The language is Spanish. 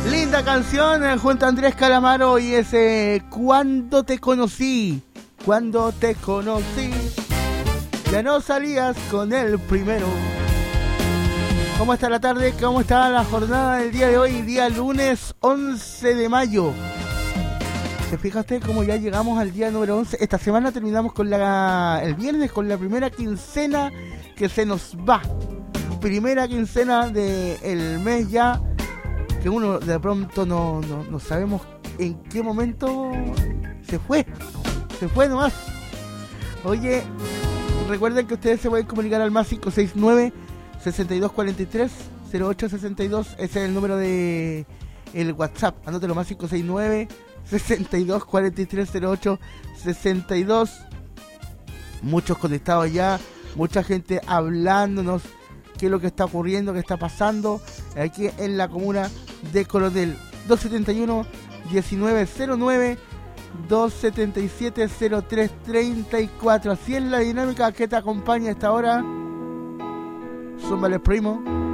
Linda canción junto a Andrés Calamaro y ese Cuando te conocí, cuando te conocí, ya no salías con el primero. ¿Cómo está la tarde? ¿Cómo está la jornada del día de hoy? Día lunes 11 de mayo. ¿Se fija usted cómo ya llegamos al día número 11? Esta semana terminamos con el viernes con la primera quincena que se nos va. Primera quincena del mes ya, que uno de pronto no sabemos en qué momento se fue nomás. Oye, recuerden que ustedes se pueden comunicar al más 569-6243-0862, ese es el número de el WhatsApp, anótelo, más 569-6243-0862. Muchos conectados ya, mucha gente hablándonos qué es lo que está ocurriendo, qué está pasando aquí en la comuna de Coronel. 271-1909, 277-0334. Así es la dinámica que te acompaña a esta hora. Zúmbale, primo.